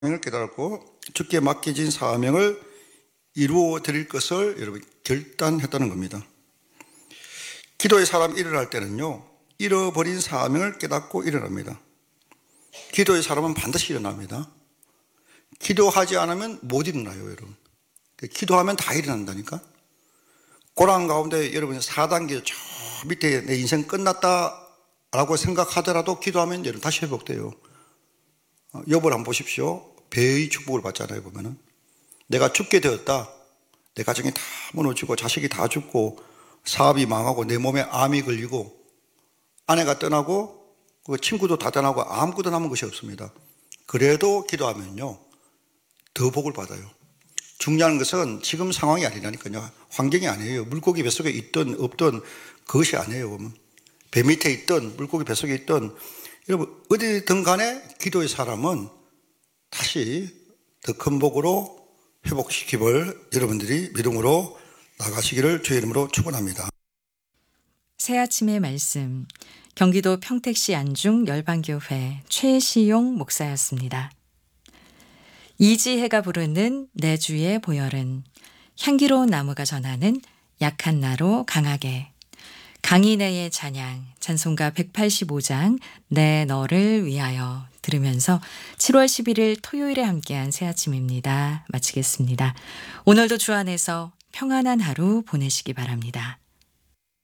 사명을 깨달았고 주께 맡겨진 사명을 이루어 드릴 것을 여러분 결단했다는 겁니다. 기도의 사람이 일어날 때는요, 잃어버린 사명을 깨닫고 일어납니다. 기도의 사람은 반드시 일어납니다. 기도하지 않으면 못 일어나요, 여러분. 기도하면 다 일어난다니까. 고난 가운데 여러분 4단계 저 밑에 내 인생 끝났다라고 생각하더라도 기도하면 여러분 다시 회복돼요. 욥을 한번 보십시오. 배의 축복을 받잖아요, 보면은. 내가 죽게 되었다. 내 가정이 다 무너지고 자식이 다 죽고 사업이 망하고 내 몸에 암이 걸리고 아내가 떠나고 그 친구도 다 떠나고 아무것도 남은 것이 없습니다. 그래도 기도하면요 더 복을 받아요. 중요한 것은 지금 상황이 아니라니까요. 환경이 아니에요. 물고기 뱃속에 있든 없든 그것이 아니에요. 배 밑에 있든 물고기 뱃속에 있든 여러분 어디든 간에 기도의 사람은 다시 더 큰 복으로 회복시키길 여러분들이 믿음으로 나가시기를 주의 이름으로 축원합니다. 새아침의 말씀, 경기도 평택시 안중 열방교회 최시용 목사였습니다. 이지혜가 부르는 내 주의 보혈은 향기로운 나무가 전하는 약한 나로 강하게, 강인애의 찬양 찬송가 185장 내 너를 위하여 들으면서 7월 11일 토요일에 함께한 새아침입니다. 마치겠습니다. 오늘도 주 안에서 평안한 하루 보내시기 바랍니다.